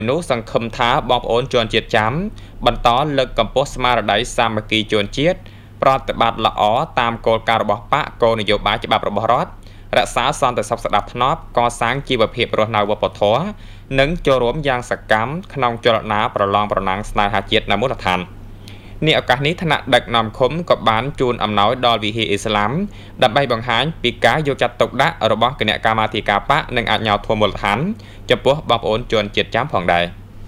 នោះសង្ឃឹមថាបងប្អូនជនជាតិចាមបន្តលើកកម្ពស់ស្មារតីសាមគ្គីជនជាតិប្រតិបត្តិល្អតាមគោលការណ៍របស់បកគោលនយោបាយច្បាប់របស់រដ្ឋរក្សាសន្តិសុខស្ដាប់ធ្នាប់កសាងជីវភាពរស់នៅវប្បធម៌និងចូលរួមយ៉ាងសកម្មក្នុងចលនាប្រឡងប្រណាំងស្នេហាជាតិនៅមូលដ្ឋាននេះឱកាសនេះថ្នាក់ដឹកនាំឃុំក៏បានជូនអំណោយដល់វិហារអ៊ីស្លាមដើម្បីបង្ហាញពីការយកចិត្តទុកដាក់របស់គណៈកម្មាធិការបកនិងអាជ្ញាធរមូលដ្ឋានចំពោះបងប្អូនជនជាតិចាមផងដែរ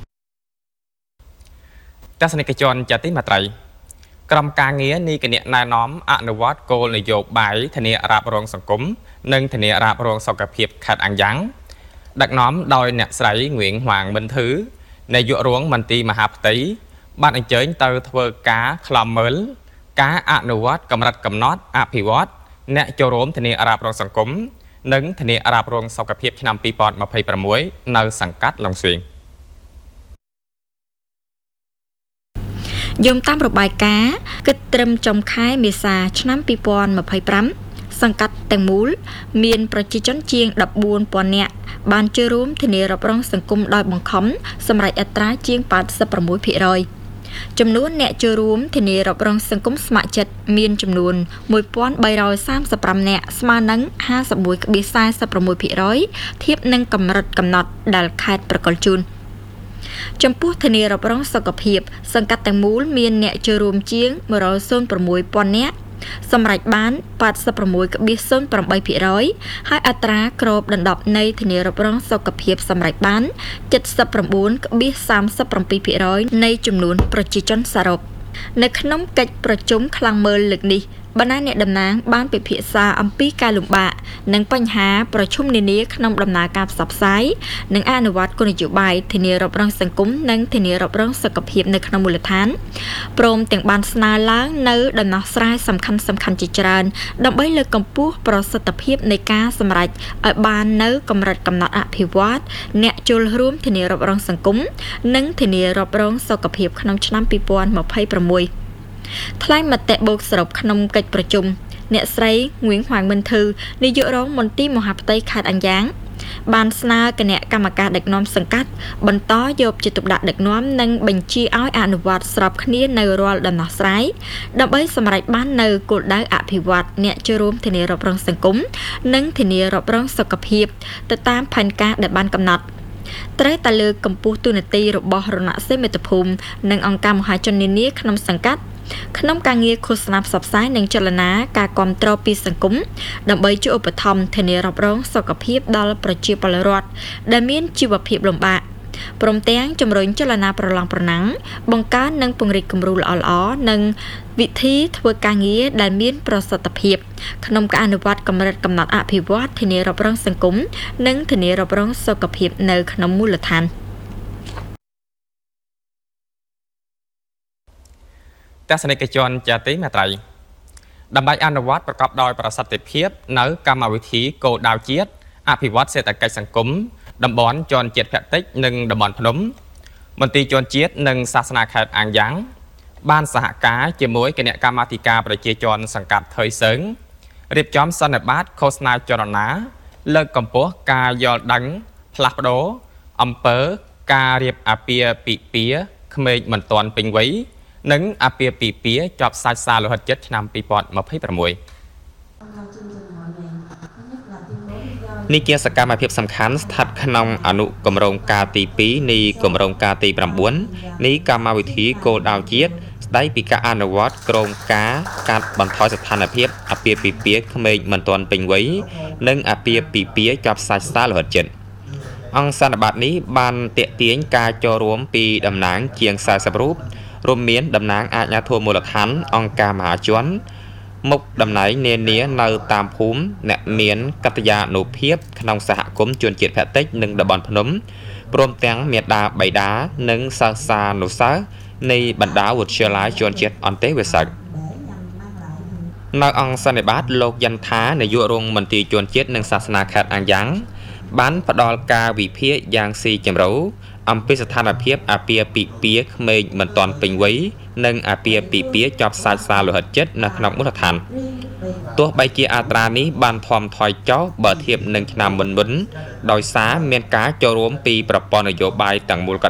ទស្សនិកជនជាទីមេត្រីក្រុមការងារនៃគណៈណែនាំអនុវត្តគោលនយោបាយធានារ៉ាប់រងសង្គមនិងធានារ៉ាប់រងសុខភាពខេត្តអាំងយ៉ាងដឹកនាំដោយអ្នកស្រីងឿងហួងមិនធឺនាយករងមន្ទីរមហាផ្ទៃបានអញ្ជើញទៅធ្វើការខ្លំមើលការអនុវត្តកម្រិតកំណត់អភិវឌ្ឍអ្នកចូលរួមធានារ៉ាប់រងសង្គមនិងធានារ៉ាប់រងសុខភាពឆ្នាំ2026នៅសង្កាត់ឡុងស្វីងយោងតាមរបាយការណ៍គិតត្រឹមចុងខែមេសាឆ្នាំ2025សង្កាត់ទាំងមូលមានប្រជាជនជាង 14,000 នាក់បានចូលរួមធានារ៉ាប់រងសង្គមដោយបង្ខំសម្រាប់អត្រាជាង 86% ចំនួនអ្នកចូលរួមធានារ៉ាប់រងសង្គមស្ម័គ្រចិត្តមានចំនួន 1,335 នាក់ស្មើនឹង 51.46% ធៀបនឹងកម្រិតកំណត់ដែលខេត្តប្រកល់ជូនចំពោះធានារ៉ាប់រងសុខភាពសង្កាត់ទាំងមូលមានអ្នកចូលរួមជាង 106,000 នាក់សម្រាប់បាន 86.08% ហើយអត្រាគ្របដណ្ដប់នៃធានារ៉ាប់រងសុខភាពសម្រាប់បាន 79.37% នៃចំនួនប្រជាជនសរុបនៅក្នុងកិច្ចប្រជុំខ្លាំងមើលលើកនេះបណ្ដាអ្នកតំណាងបានពិភាក្សាអំពីការលំបាកនិងបញ្ហាប្រឈមនានាក្នុងដំណើរការផ្សព្វផ្សាយនិងអនុវត្តគោលនយោបាយធានារ៉ាប់រងសង្គមនិងធានារ៉ាប់រងសុខភាពនៅក្នុងមូលដ្ឋានព្រមទាំងបានស្នើឡើងនៅដំណោះស្រាយសំខាន់ៗជាច្រើនដើម្បីលើកកម្ពស់ប្រសិទ្ធភាពនៃការសម្រេចឲ្យបាននៅកម្រិតកំណត់អភិវឌ្ឍអ្នកចូលរួមធានារ៉ាប់រងសង្គមនិងធានារ៉ាប់រងសុខភាពក្នុងឆ្នាំ2026ថ្លែងមតិបូកសរុបក្នុងកិច្ចប្រជុំអ្នកស្រីងឿងហួងមិនធឺនាយករងមន្ទីរមហាផ្ទៃខេត្តអាំងយ៉ាងបានស្នើគណៈកម្មការដឹកនាំសង្កាត់បន្តយកចិត្តទុកដាក់ដឹកនាំនិងបញ្ជាឲ្យអនុវត្តស្របគ្នានៅរាល់ដំណោះស្រាយដើម្បីសម្រេចបាននៅគោលដៅអភិវឌ្ឍអ្នកចូលរួមធានារ៉ាប់រងសង្គមនិងធានារ៉ាប់រងសុខភាពទៅតាមផែនការដែលបានកំណត់ត្រូវតែលើកកម្ពស់ទូនាទីរបស់រណសិរ្សមាតុភូមិនិងអង្គការមហាជននានាក្នុងសង្កាត់ក្នុងការងារឃោសនាផ្សព្វផ្សាយនិងចលនាការគាំទ្រពីសង្គមដើម្បីជួយឧបត្ថម្ភធានារ៉ាប់រងសុខភាពដល់ប្រជាពលរដ្ឋដែលមានជីវភាពលំបាកព្រមទាំងជំរុញចលនាប្រឡងប្រណាំងបង្កើននិងពង្រីកគំរូល្អៗនិងវិធីធ្វើការងារដែលមានប្រសិទ្ធភាពក្នុងការអនុវត្តកម្រិតកំណត់អភិវឌ្ឍធានារ៉ាប់រងសង្គមនិងធានារ៉ាប់រងសុខភាពនៅក្នុងមូលដ្ឋានទស្សនិកជនជាទីមេត្រីដើម្បីអនុវត្តប្រកបដោយប្រសិទ្ធភាពនៅកម្មវិធីគោលដៅជាតិអភិវឌ្ឍសេដ្ឋកិច្ចសង្គមតំបន់ជនជាតិភាគតិចនិងតំបន់ភ្នំមន្ទីរជនជាតិនិងសាសនាខេត្តអាំងយ៉ាងបានសហការជាមួយគណៈកម្មាធិការប្រជាជនសង្កាត់ថុយសើងរៀបចំសន្និបាតឃោសនាចលនាលើកកម្ពស់ការយល់ដឹងផ្លាស់ប្ដូរអំពើការរៀបអាពាហ៍ពិពាហ៍ក្មេងមិនទាន់ពេញវ័យនិងអាពាហ៍ពិពាហ៍ចប់សាច់សាលោហិតចិត្តឆ្នាំ2026នេះជាសកម្មភាពសំខាន់ស្ថិតក្នុងអនុគម្រោងការទី2នៃគម្រោងការទី9នៃកម្មវិធីគោលដៅជាតិស្ដីពីការអនុវត្តគ្រោងការកាត់បន្ថយស្ថានភាពអាពាហ៍ពិពាហ៍ក្មេងមិនទាន់ពេញវ័យនិងអាពាហ៍ពិពាហ៍ចប់សាច់សាលោហិតចិត្តអង្គសន្និបាតនេះបានទាក់ទាញការចូលរួមពីតំណាងជាង40រូបរួមមានតំណាងអាជ្ញាធរមូលដ្ឋានអង្គការមហាជនមុខតំណែងនានានៅតាមភូមិអ្នកមានកតញ្ញូភាពក្នុងសហគមន៍ជនជាតិភាគតិចនិងតំបន់ភ្នំព្រមទាំងមាតាបិតានិងសិស្សានុសិស្សនៃបណ្ដាវិទ្យាល័យជនជាតិអន្តេវាសិកនៅអង្គសន្និបាតលោកយន្តានាយករងមន្ទីរជនជាតិនិងសាសនាខេត្តអាំងយ៉ាងបានផ្ដល់ការវិភាគយ៉ាងស៊ីជម្រៅអំពីស្ថានភាពអាពាហ៍ពិពាហ៍ក្មេងមិនទាន់ពេញវ័យនិងអាពាហ៍ពិពាហ៍ចប់សាច់សាលោហិតចិត្តនៅក្នុងមូលដ្ឋានទោះបីជាអត្រានេះបានថមថយចុះបើធៀបនឹងឆ្នាំមុនដោយសារមានការចូលរួមពីប្រព័ន្ធនយោបាយទាំងមូលក៏